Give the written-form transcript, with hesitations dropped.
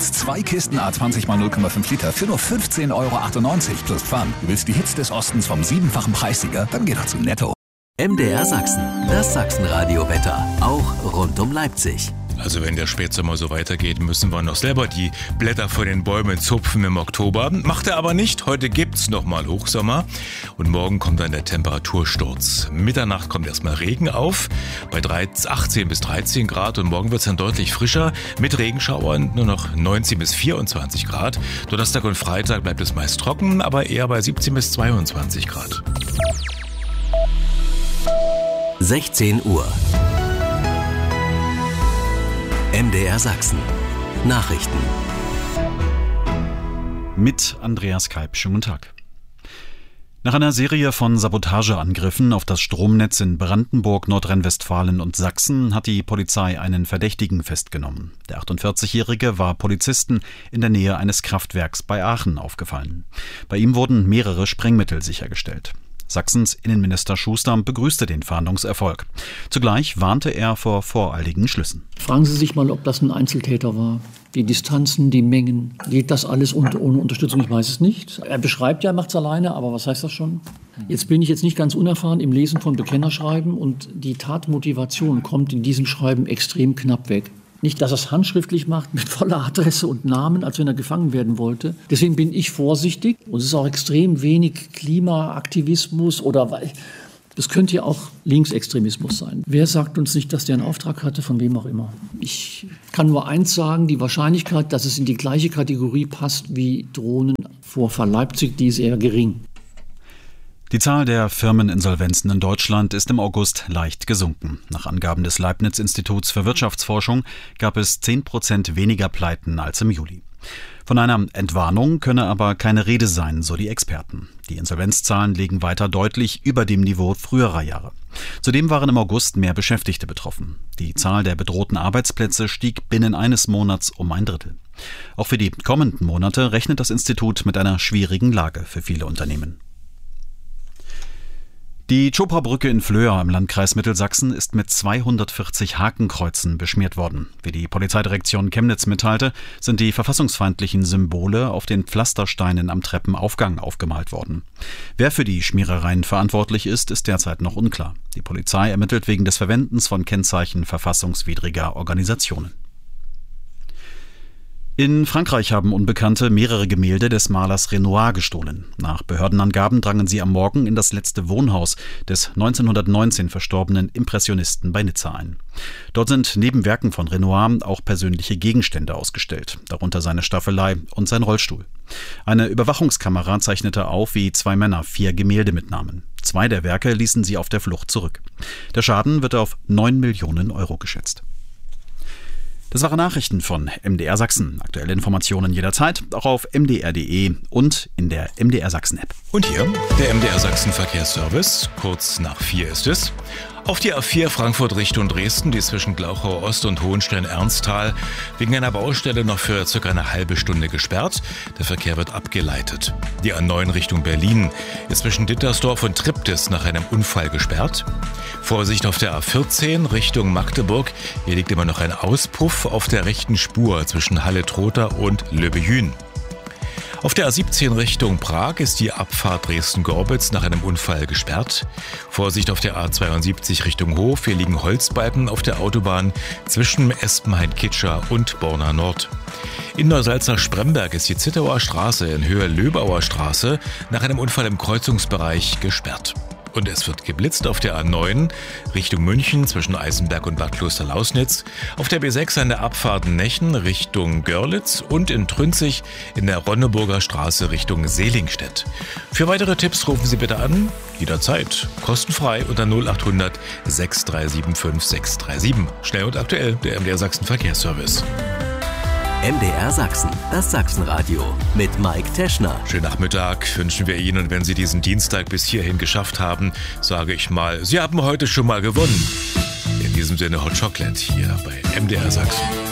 Jetzt 2 Kisten A20 x 0,5 Liter für nur 15,98 € plus Pfand. Du willst die Hits des Ostens vom 7-fachen Preissieger? Dann geh doch zu Netto. MDR Sachsen, das Sachsenradio-Wetter, auch rund um Leipzig. Also wenn der Spätsommer so weitergeht, müssen wir noch selber die Blätter von den Bäumen zupfen im Oktober. Macht er aber nicht. Heute gibt's nochmal Hochsommer und morgen kommt dann der Temperatursturz. Mitternacht kommt erstmal Regen auf bei 18 bis 13 Grad und morgen wird's dann deutlich frischer mit Regenschauern nur noch 19 bis 24 Grad. Donnerstag und Freitag bleibt es meist trocken, aber eher bei 17 bis 22 Grad. 16 Uhr. MDR Sachsen. Nachrichten. Mit Andreas Kalb. Schönen guten Tag. Nach einer Serie von Sabotageangriffen auf das Stromnetz in Brandenburg, Nordrhein-Westfalen und Sachsen hat die Polizei einen Verdächtigen festgenommen. Der 48-Jährige war Polizisten in der Nähe eines Kraftwerks bei Aachen aufgefallen. Bei ihm wurden mehrere Sprengmittel sichergestellt. Sachsens Innenminister Schuster begrüßte den Fahndungserfolg. Zugleich warnte er vor voreiligen Schlüssen. Fragen Sie sich mal, ob das ein Einzeltäter war. Die Distanzen, die Mengen, geht das alles ohne Unterstützung? Ich weiß es nicht. Er beschreibt ja, er macht es alleine, aber was heißt das schon? Jetzt bin ich nicht ganz unerfahren im Lesen von Bekennerschreiben und die Tatmotivation kommt in diesem Schreiben extrem knapp weg. Nicht, dass er es handschriftlich macht mit voller Adresse und Namen, als wenn er gefangen werden wollte. Deswegen bin ich vorsichtig. Und es ist auch extrem wenig Klimaaktivismus oder das könnte ja auch Linksextremismus sein. Wer sagt uns nicht, dass der einen Auftrag hatte, von wem auch immer? Ich kann nur eins sagen, die Wahrscheinlichkeit, dass es in die gleiche Kategorie passt wie Drohnen vor Leipzig, die ist eher gering. Die Zahl der Firmeninsolvenzen in Deutschland ist im August leicht gesunken. Nach Angaben des Leibniz-Instituts für Wirtschaftsforschung gab es 10% weniger Pleiten als im Juli. Von einer Entwarnung könne aber keine Rede sein, so die Experten. Die Insolvenzzahlen liegen weiter deutlich über dem Niveau früherer Jahre. Zudem waren im August mehr Beschäftigte betroffen. Die Zahl der bedrohten Arbeitsplätze stieg binnen eines Monats um 1/3. Auch für die kommenden Monate rechnet das Institut mit einer schwierigen Lage für viele Unternehmen. Die Tschoper-Brücke in Flöa im Landkreis Mittelsachsen ist mit 240 Hakenkreuzen beschmiert worden. Wie die Polizeidirektion Chemnitz mitteilte, sind die verfassungsfeindlichen Symbole auf den Pflastersteinen am Treppenaufgang aufgemalt worden. Wer für die Schmierereien verantwortlich ist, ist derzeit noch unklar. Die Polizei ermittelt wegen des Verwendens von Kennzeichen verfassungswidriger Organisationen. In Frankreich haben Unbekannte mehrere Gemälde des Malers Renoir gestohlen. Nach Behördenangaben drangen sie am Morgen in das letzte Wohnhaus des 1919 verstorbenen Impressionisten bei Nizza ein. Dort sind neben Werken von Renoir auch persönliche Gegenstände ausgestellt, darunter seine Staffelei und sein Rollstuhl. Eine Überwachungskamera zeichnete auf, wie 2 Männer 4 Gemälde mitnahmen. 2 der Werke ließen sie auf der Flucht zurück. Der Schaden wird auf 9 Millionen € geschätzt. Das waren Nachrichten von MDR Sachsen. Aktuelle Informationen jederzeit, auch auf mdr.de und in der MDR Sachsen-App. Und hier der MDR Sachsen Verkehrsservice. Kurz nach 4 ist es. Auf die A4 Frankfurt Richtung Dresden, die zwischen Glauchau Ost und Hohenstein-Ernsthal, wegen einer Baustelle noch für ca. eine halbe Stunde gesperrt. Der Verkehr wird abgeleitet. Die A9 Richtung Berlin ist zwischen Dittersdorf und Triptis nach einem Unfall gesperrt. Vorsicht auf der A14 Richtung Magdeburg. Hier liegt immer noch ein Auspuff auf der rechten Spur zwischen Halle-Trotha und Löbejün. Auf der A17 Richtung Prag ist die Abfahrt Dresden-Gorbitz nach einem Unfall gesperrt. Vorsicht auf der A72 Richtung Hof. Hier liegen Holzbalken auf der Autobahn zwischen Espenhain-Kitscher und Borna Nord. In Neusalza-Spremberg ist die Zittauer Straße in Höhe Löbauer Straße nach einem Unfall im Kreuzungsbereich gesperrt. Und es wird geblitzt auf der A9 Richtung München zwischen Eisenberg und Bad Klosterlausnitz, auf der B6 an der Abfahrt Nechen Richtung Görlitz und in Trünzig in der Ronneburger Straße Richtung Selingstedt. Für weitere Tipps rufen Sie bitte an, jederzeit, kostenfrei unter 0800 6375 637. Schnell und aktuell, der MDR Sachsen Verkehrsservice. MDR Sachsen, das Sachsenradio mit Mike Teschner. Schönen Nachmittag wünschen wir Ihnen, und wenn Sie diesen Dienstag bis hierhin geschafft haben, sage ich mal, Sie haben heute schon mal gewonnen. In diesem Sinne Hot Chocolate hier bei MDR Sachsen.